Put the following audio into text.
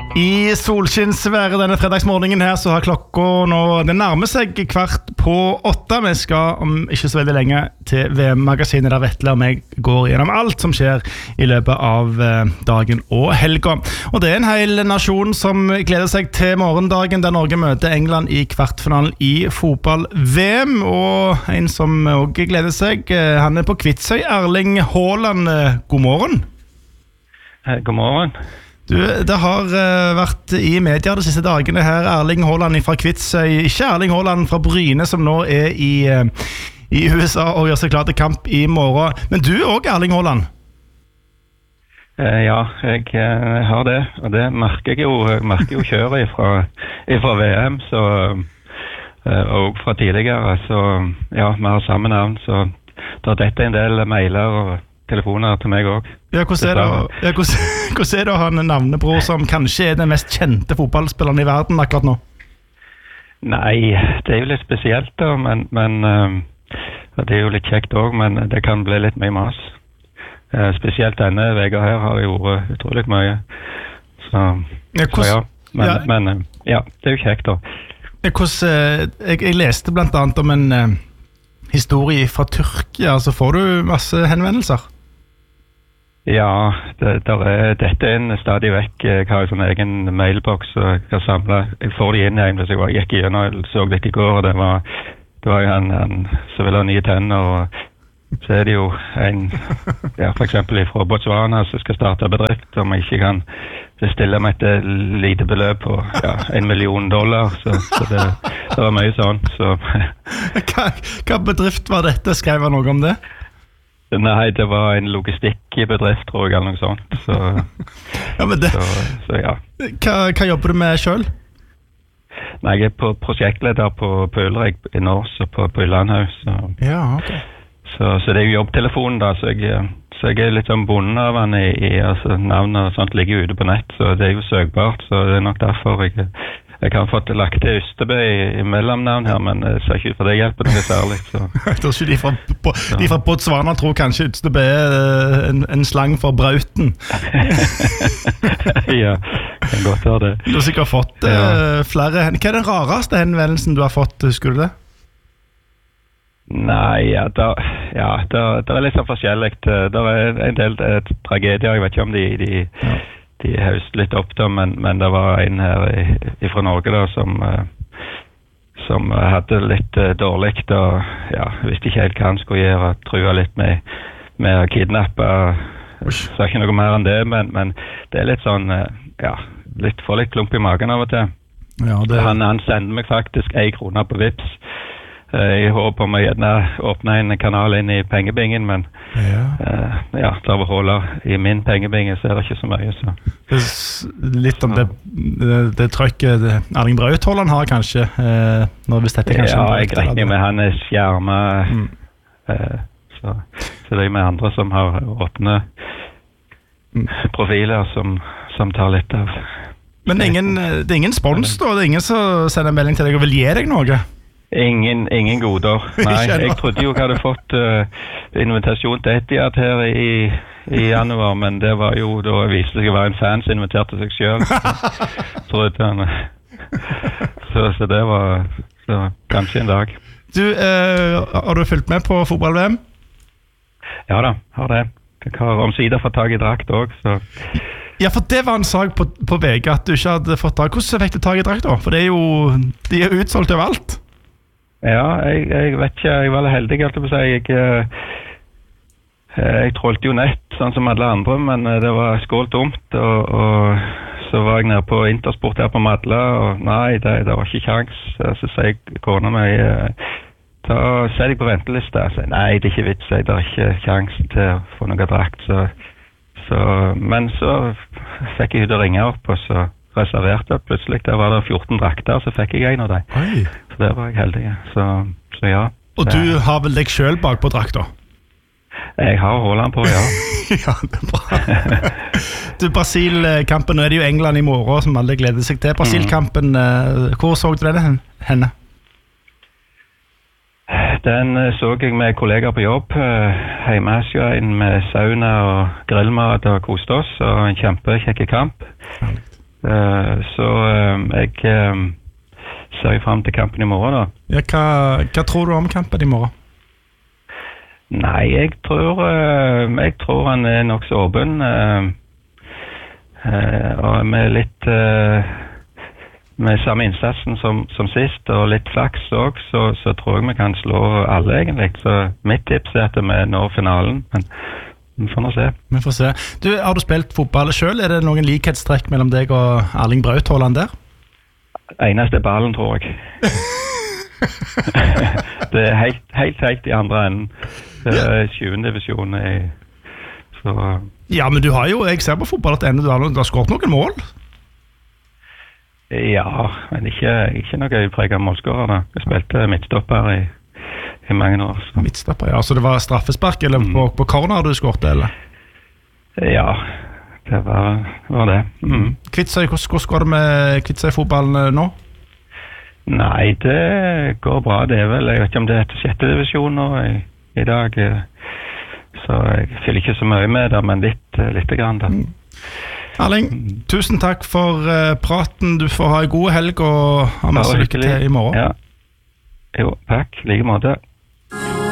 I solskinnsværet denne fredagsmorgenen her så har klokka nå, det nærmer seg 7:15. Vi skal om ikke så veldig lenge til VM-magasinet der Vetle og meg går gjennom alt som skjer i løpet av dagen og helga. Og det en hel nasjon som gleder seg til morgendagen der Norge møter England i kvartfinalen i fotball-VM. Og en som også gleder seg, han på Kvitsøy, Erling Haaland. God morgen. God morgen. Du, det har vært i media de siste dagene her, Erling Haaland fra Kvitsøy, ikke Erling Haaland fra Bryne som nå i USA og gjør seg klar til kamp i morgen, men du er også Erling Haaland? Ja, jeg har det, og det merker jeg jo kjøret fra VM, så, og fra tidligere, så ja, vi har samme navn, så dette en del mailer og telefoner til meg også. Ja, hvordan er det å ha en navnebror som kanskje er den mest kjente fotballspilleren i verden akkurat nå? Nei, det er jo litt spesielt da, men det er jo litt kjekt også, men det kan bli litt mye mas. Spesielt denne vega her har jo utrolig mye. Så ja, men ja, det er jo kjekt da. Jeg leste blant annet om en historie fra Tyrkia, så får du masse henvendelser? Ja, dette er en stadig vekk. Jeg har en sånn egen mailboks og jeg har samlet. Jeg får de inn igjen hvis jeg gikk igjen og så dette i går, og det var jo han som vil ha nye tenner, og så er det jo en, ja, for eksempel fra Botswana som skal starte bedrift, om jeg ikke kan bestille meg et lite beløp på $1 million, så det var mye sånt. Så. Hva bedrift var dette? Skrev han noe om det? Nei, det var en logistikkbedrift, tror jeg, eller noe sånt. Så, ja, men det, så ja. Hva jobber du med selv? Nei, jeg er på prosjektleder på Ulrik i Nors og på Yllandhaug. Ja, ok. Så det er jo jobbtelefonen da, så jeg er litt sånn bonden av han altså navnet og sånt ligger ute på nett, så det er jo søkbart, så det er nok derfor jeg kan få lagt til Ystebø i mellomnavn her, men jeg ser ikke for det hjelper noe særlig. Så. Jeg tror ikke de fra Botswana tror kanskje Ystebø er en slang for brauten. Ja, kan godt være det. Du har sikkert fått flere. Hva er den rareste henvendelsen du har fått, husker du det? Nei, det er litt sånn forskjellig. Det er en del tragedier, jeg vet ikke om de høst litt opp da, men det var en her fra Norge da, som hadde litt dårlig og visste ikke helt hva han skulle gjøre, trua litt med å kidnappe. Så ikke noe mer enn det, men det er litt sånn, får litt klump i magen av og til. Ja, han sender meg faktisk 1 krone på Vips. Jeg håper om å gjerne åpne en kanal inn i pengebingen, men det var huller i min pengebinge, så er det ikke så mye. Så. Det er litt om det trøkket Erling Braut Haaland har kanskje, hvis dette kanskje... Ja, jeg regner med han er skjermet, så det er med andre som har åpne profiler som tar litt av... Men det er ingen spons da? Det er ingen som sender melding til deg og vil gi deg noe? Ingen goder. Nei, jeg trodde jo jeg hadde fått invitasjon til Etihad her i januar, men det var jo, da viste det seg å være en fan som inviterte seg selv. Trodde han. Så det var kanskje en dag. Du, har du fulgt med på fotball-VM? Ja da, har det. Jeg har omsider fått tag i drakt også, så... Ja, for det var en sak på VG at du ikke hadde fått tag. Hvordan fikk du tag i drakt da? For det er jo, de er utsolgt overalt. Ja, jeg vet ikke, jeg var heldig, på å si. Jeg trålte jo nett, sånn som alle andre, men det var skåltomt, og så var jeg nede på Intersport her på Madla, og nei, det var ikke kjangs. Så sier jeg kona meg, da ser jeg på ventelista, og sier, nei, det er ikke vits, det er ikke kjangs til å få noe drakt, men så fikk jeg ut å ringe opp, og så reserverte plutselig. Der var det 14 drakter, så fikk jeg en av dem. Så der var jeg heldig. Så ja. Og du har vel deg selv bak på drakta? Jeg har Haaland på, ja. Ja, det er bra. Du, Brasil-kampen, nå er det jo England i morgen som alle gleder seg til. Brasil-kampen, hvor så du den henne? Den så jeg med kollegaer på jobb, hjemme med sauna og grillmat og koste oss, og en kjempekjekke kamp. Så jeg ser jeg frem til kampen i morgen da. Ja, hva tror du om kampen i morgen? Nei, jeg tror han nok så åpen, og med litt med samme innsatsen som sist, og litt flaks også, så tror jeg vi kan slå alle egentlig. Så mitt tips at vi når finalen, men vi får nå se. Vi får se. Har du spilt fotball selv? Det noen likhetstrekk mellom deg og Erling Braut Haaland der? Eneste ballen, tror jeg. Det helt i andre enden. Det 7. divisjon. Så. Ja, men du har jo, jeg ser på fotball at du har skåret noen mål. Ja, men ikke noe utpreget målskårer da. Jeg spilte midtstopper i mange år. Så. Midtstopper, ja. Så det var straffespark eller på corner du skårte, eller? Ja, det var det. Kvitsøy, hvordan går det med Kvitsøy-fotballen nå? Nei, det går bra. Det vel, jeg vet ikke om det heter 6. divisjon nå i dag. Så jeg følger ikke så mye med det, men litt grann da. Erling, tusen takk for praten. Du får ha en god helg og ha masse lykke til i morgen. Ja. Jo, takk. Like måte.